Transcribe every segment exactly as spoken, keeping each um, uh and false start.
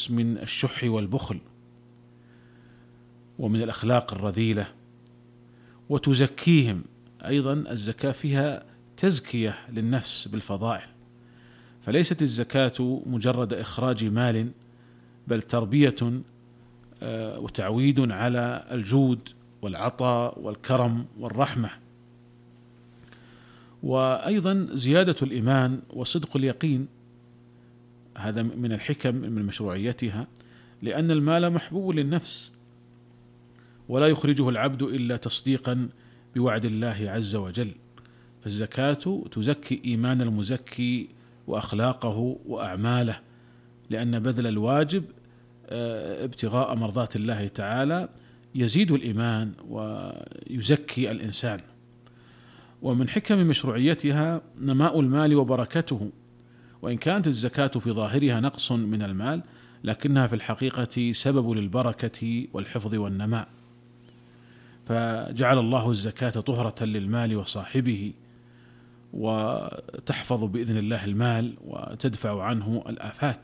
الناس من الشح والبخل ومن الأخلاق الرذيلة، وتزكيهم. أيضا الزكاة فيها تزكية للنفس بالفضائل، فليست الزكاة مجرد إخراج مال، بل تربية وتعويد على الجود والعطاء والكرم والرحمة، وأيضا زيادة الإيمان وصدق اليقين. هذا من الحكم من مشروعيتها، لأن المال محبوب للنفس ولا يخرجه العبد إلا تصديقا بوعد الله عز وجل. فالزكاة تزكي إيمان المزكي وأخلاقه وأعماله، لأن بذل الواجب ابتغاء مرضات الله تعالى يزيد الإيمان ويزكي الإنسان. ومن حكم مشروعيتها نماء المال وبركته، وإن كانت الزكاة في ظاهرها نقص من المال، لكنها في الحقيقة سبب للبركة والحفظ والنماء. فجعل الله الزكاة طهرة للمال وصاحبه، وتحفظ بإذن الله المال وتدفع عنه الآفات.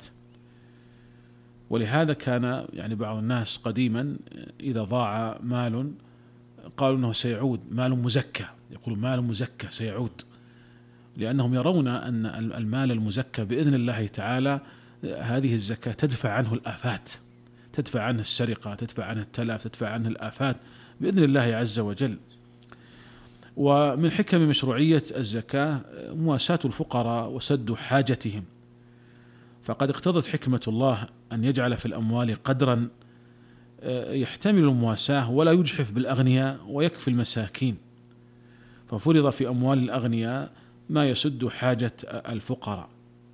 ولهذا كان يعني بعض الناس قديما إذا ضاع مال قالوا أنه سيعود، مال مزكى، يقول مال مزكى سيعود، لأنهم يرون أن المال المزكى بإذن الله تعالى هذه الزكاة تدفع عنه الآفات، تدفع عنه السرقة، تدفع عنه التلف، تدفع عنه الآفات بإذن الله عز وجل. ومن حكم مشروعية الزكاة مواساة الفقراء وسد حاجتهم، فقد اقتضت حكمة الله أن يجعل في الأموال قدرا يحتمل المواساة ولا يجحف بالأغنياء ويكفي المساكين، ففرض في أموال الأغنياء ما يسد حاجة الفقراء.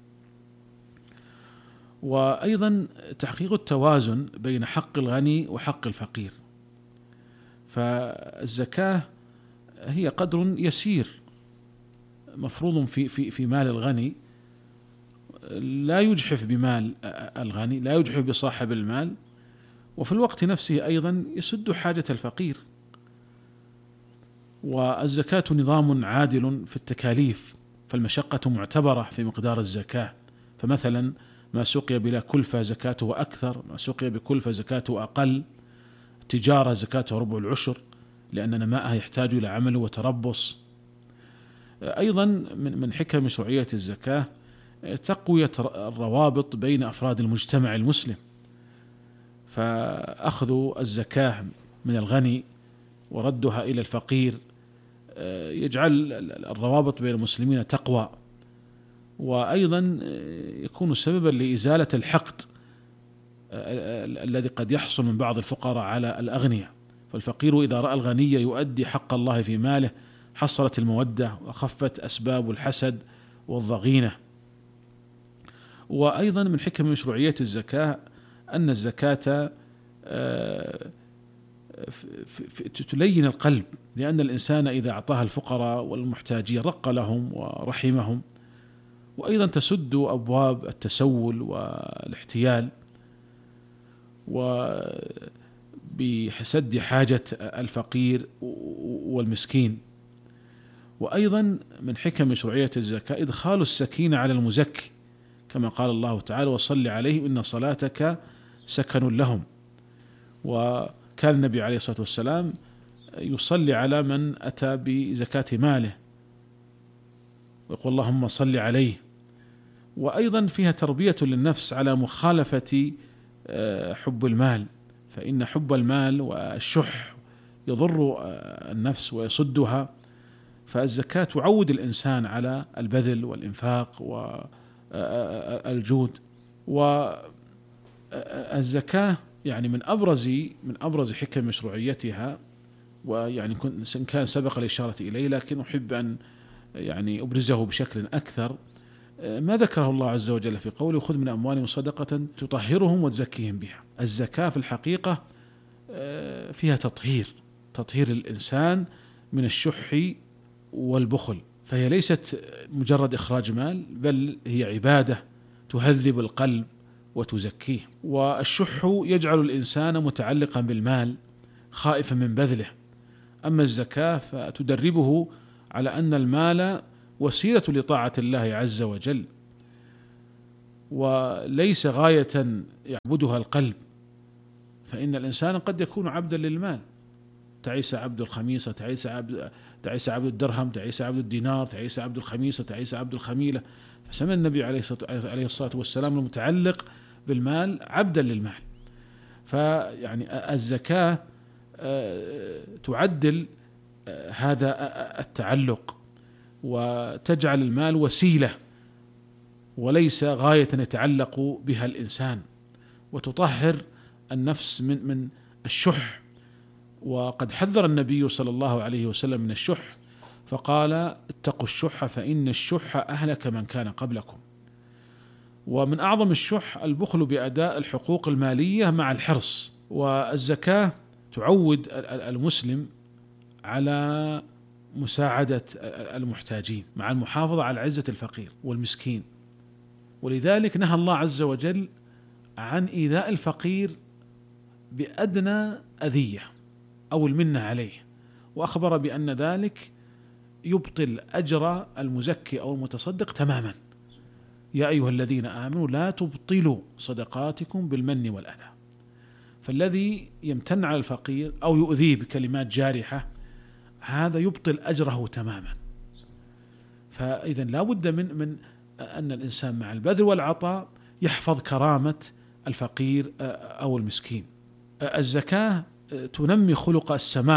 وأيضا تحقيق التوازن بين حق الغني وحق الفقير، فالزكاة هي قدر يسير مفروض في في في مال الغني، لا يجحف بمال الغني، لا يجحف بصاحب المال، وفي الوقت نفسه أيضا يسد حاجة الفقير. والزكاة نظام عادل في التكاليف، فالمشقة معتبرة في مقدار الزكاة، فمثلا ما سقي بلا كلفة زكاته أكثر، ما سقي بكلفة زكاته أقل. تجارة زكاته ربع العشر، لأن نماءها يحتاج إلى عمل وتربص. أيضا من حكم مشروعية الزكاة تقوية الروابط بين أفراد المجتمع المسلم، فأخذ الزكاة من الغني وردها إلى الفقير يجعل الروابط بين المسلمين تقوى، وأيضا يكون سببا لإزالة الحقد الذي قد يحصل من بعض الفقراء على الأغنياء. فالفقير إذا رأى الغني يؤدي حق الله في ماله حصلت المودة وخفت أسباب الحسد والضغينة. وأيضا من حكم مشروعية الزكاة أن الزكاة تلين القلب، لأن الإنسان إذا أعطاها الفقراء والمحتاجين رق لهم ورحمهم. وأيضا تسد أبواب التسول والاحتيال، وبسد حاجة الفقير والمسكين. وأيضا من حكم مشروعية الزكاة إدخال السكينة على المزكي، كما قال الله تعالى وصل عليهم إن صلاتك سكن لهم. وكان النبي عليه الصلاة والسلام يصلي على من أتى بزكاة ماله ويقول اللهم صل عليه. وأيضا فيها تربية للنفس على مخالفة حب المال، فإن حب المال والشح يضر النفس ويصدها، فالزكاة تعود الإنسان على البذل والإنفاق والجود. والزكاة يعني من أبرز من أبرز حكم مشروعيتها، ويعني إن كان سبق الإشارة إليه لكن أحب أن يعني أبرزه بشكل أكثر، ما ذكره الله عز وجل في قوله خذ من أموالهم صدقة تطهرهم وتزكيهم بها. الزكاة في الحقيقة فيها تطهير تطهير الإنسان من الشح والبخل، فهي ليست مجرد إخراج مال، بل هي عبادة تهذب القلب وتزكيه. والشح يجعل الإنسان متعلقا بالمال خائفا من بذله، أما الزكاة فتدربه على أن المال وسيلة لطاعة الله عز وجل. وليس غاية يعبدها القلب، فإن الإنسان قد يكون عبدا للمال، تعيس عبد الخميصة، تعيس عبد تعيس عبد الدرهم، تعيس عبد الدينار، تعيس عبد الخميصة، تعيس عبد الخميلة. فسمى النبي عليه الصلاة والسلام المتعلق بالمال عبدا للمال. فيعني الزكاة تعدل هذا التعلق وتجعل المال وسيلة وليس غاية يتعلق بها الإنسان، وتطهر النفس من من الشح. وقد حذر النبي صلى الله عليه وسلم من الشح فقال: اتقوا الشح فإن الشح أهلك من كان قبلكم. ومن أعظم الشح البخل بأداء الحقوق المالية مع الحرص. والزكاة تعود المسلم على مساعدة المحتاجين مع المحافظة على عزة الفقير والمسكين، ولذلك نهى الله عز وجل عن إيذاء الفقير بأدنى أذية أو المنة عليه، وأخبر بأن ذلك يبطل أجر المزكي أو المتصدق تماما. يا أيها الذين آمنوا لا تبطلوا صدقاتكم بالمن والأذى. فالذي يمتن على الفقير أو يؤذيه بكلمات جارحة هذا يبطل أجره تماما. فإذا لا بد من من أن الإنسان مع البذل والعطاء يحفظ كرامة الفقير أو المسكين. الزكاة تنمي خلق السماء